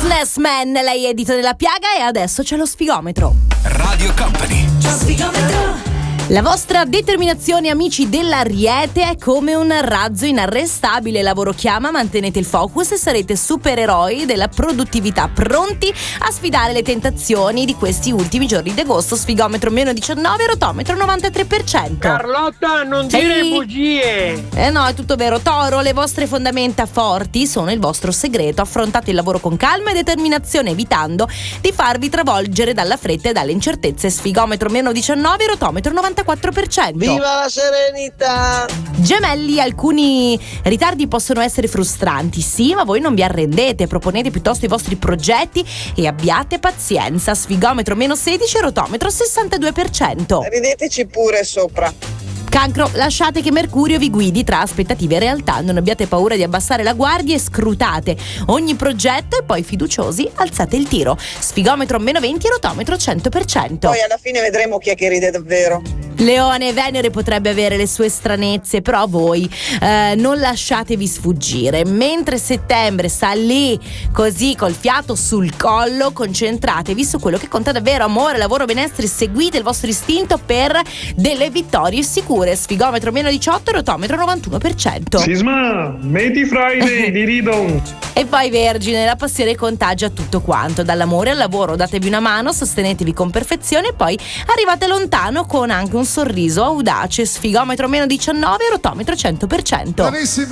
Businessman, lei è Dito della Piaga e adesso c'è lo sfigometro. Radio Company. Sfigometro. La vostra determinazione, amici dell'Ariete, è come un razzo inarrestabile. Lavoro chiama, mantenete il focus e sarete supereroi della produttività, pronti a sfidare le tentazioni di questi ultimi giorni d'agosto. Sfigometro meno 19, rotometro 93%. Carlotta, non dire bugie. No, è tutto vero. Toro, le vostre fondamenta forti sono il vostro segreto. Affrontate il lavoro con calma e determinazione, evitando di farvi travolgere dalla fretta e dalle incertezze. Sfigometro meno 19, rotometro 94%. Viva la serenità! Gemelli, alcuni ritardi possono essere frustranti, sì, ma voi non vi arrendete, proponete piuttosto i vostri progetti e abbiate pazienza. Sfigometro meno 16, rotometro 62%. Rideteci pure sopra. Cancro, lasciate che Mercurio vi guidi tra aspettative e realtà, non abbiate paura di abbassare la guardia e scrutate ogni progetto e poi fiduciosi alzate il tiro. Sfigometro meno 20, rotometro 100%. Poi alla fine vedremo chi è che ride davvero. Leone, Venere potrebbe avere le sue stranezze, però voi non lasciatevi sfuggire. Mentre settembre sta lì così col fiato sul collo, concentratevi su quello che conta davvero: amore, lavoro, benessere. Seguite il vostro istinto per delle vittorie sicure. Sfigometro meno 18, rotometro 91%. Sisma, metti Friday di Ridon. E poi Vergine, la passione contagia tutto quanto, dall'amore al lavoro. Datevi una mano, sostenetevi con perfezione e poi arrivate lontano con anche un sorriso audace. Sfigometro meno 19, rotometro 100%.